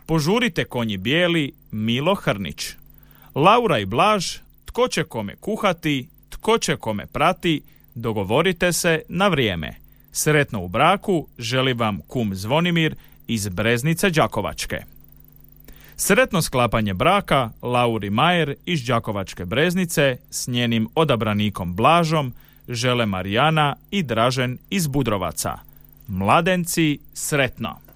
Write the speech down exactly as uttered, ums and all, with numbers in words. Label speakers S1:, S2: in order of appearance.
S1: Požurite konji bijeli, Milo Hrnić. Laura i Blaž, tko će kome kuhati, tko će kome prati, dogovorite se na vrijeme. Sretno u braku, želi vam kum Zvonimir iz Breznice Đakovačke. Sretno sklapanje braka Lauri Majer iz Đakovačke Breznice s njenim odabranikom Blažom žele Marijana i Dražen iz Budrovaca. Mladenci, sretno!